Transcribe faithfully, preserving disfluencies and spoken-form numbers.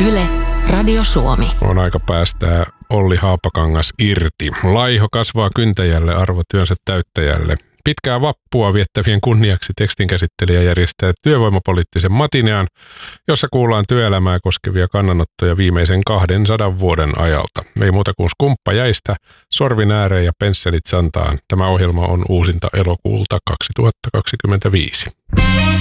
Yle, Radio Suomi. On aika päästää Olli Haapakangas irti. Laiho kasvaa kyntäjälle, arvo työnsä täyttäjälle. Pitkää vappua viettävien kunniaksi tekstinkäsittelijä järjestää työvoimapoliittisen matinean, jossa kuullaan työelämää koskevia kannanottoja viimeisen kahdensadan vuoden ajalta. Ei muuta kuin skumppa jäistä, sorvin ääreen ja pensselit santaan. Tämä ohjelma on uusinta elokuulta kaksituhattakaksikymmentäviisi.